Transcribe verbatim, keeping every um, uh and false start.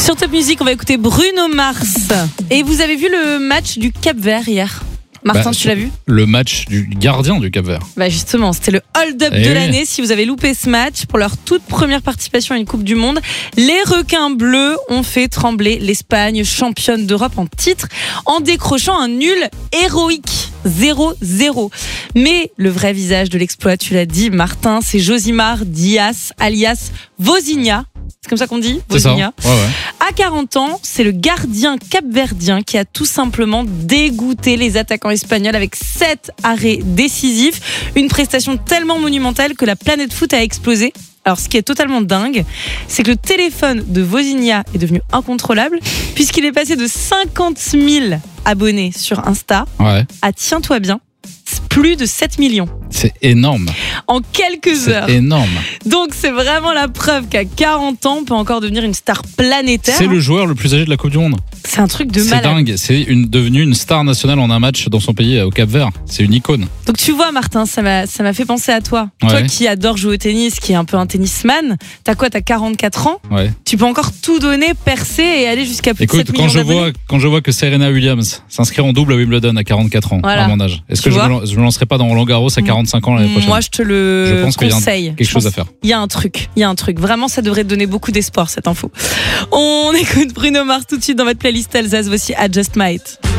Sur Top Music, on va écouter Bruno Mars. Et vous avez vu le match du Cap-Vert hier ? Martin, bah, tu l'as vu ? Le match du gardien du Cap-Vert. Bah justement, c'était le hold-up Eh de oui. l'année. Si vous avez loupé ce match, pour leur toute première participation à une Coupe du Monde, les requins bleus ont fait trembler l'Espagne, championne d'Europe en titre, en décrochant un nul héroïque. zéro zéro. Mais le vrai visage de l'exploit, tu l'as dit, Martin, c'est Josimar Diaz, alias Vozinha. C'est comme ça qu'on dit, C'est ça. Vozinha. Ouais, ouais. À quarante ans, c'est le gardien capverdien qui a tout simplement dégoûté les attaquants espagnols avec sept arrêts décisifs. Une prestation tellement monumentale que la planète foot a explosé. Alors, ce qui est totalement dingue, c'est que le téléphone de Vozinha est devenu incontrôlable puisqu'il est passé de cinquante mille abonnés sur Insta Ouais. à, tiens-toi bien, plus de sept millions C'est énorme. en quelques heures. C'est énorme. Donc, c'est vraiment la preuve qu'à quarante ans, on peut encore devenir une star planétaire. C'est le joueur le plus âgé de la Coupe du Monde. C'est un truc de C'est malade. dingue. C'est une, devenu une star nationale en un match dans son pays, au Cap-Vert. C'est une icône. Donc tu vois Martin, ça m'a, ça m'a fait penser à toi. Ouais. Toi qui adore jouer au tennis, qui est un peu un tennisman, t'as quoi, t'as quarante-quatre ans, Ouais. tu peux encore tout donner, percer et aller jusqu'à plus Écoute, de sept quand millions je d'abonnés. vois quand je vois que Serena Williams s'inscrit en double à Wimbledon à quarante-quatre ans, Voilà. à mon âge, est-ce Tu que je vois me, lan- je me lancerai pas dans Roland Garros à quarante-cinq ans l'année prochaine? Moi je te le Je pense qu'il y a un- conseille. Quelque Je chose pense à faire. Il y a un truc, il y a un truc. Vraiment, ça devrait te donner beaucoup d'espoir cette info. On écoute Bruno Mars tout de suite dans votre playlist Alsace. Voici I Just Might.